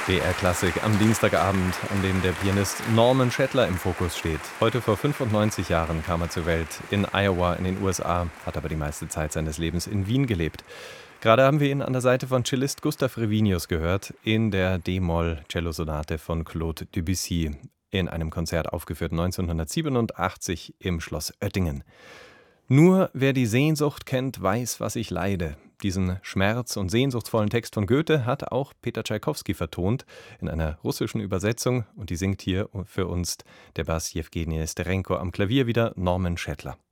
BR Klassik am Dienstagabend, an dem der Pianist Norman Shetler im Fokus steht. Heute vor 95 Jahren kam er zur Welt in Iowa in den USA, hat aber die meiste Zeit seines Lebens in Wien gelebt. Gerade haben wir ihn an der Seite von Cellist Gustav Revinius gehört, in der D-Moll-Cellosonate von Claude Debussy, in einem Konzert aufgeführt 1987 im Schloss Oettingen. Nur wer die Sehnsucht kennt, weiß, was ich leide. Diesen schmerz- und sehnsuchtsvollen Text von Goethe hat auch Peter Tschaikowski vertont in einer russischen Übersetzung und die singt hier für uns der Bass Jewgeni Nesterenko, am Klavier wieder Norman Shetler.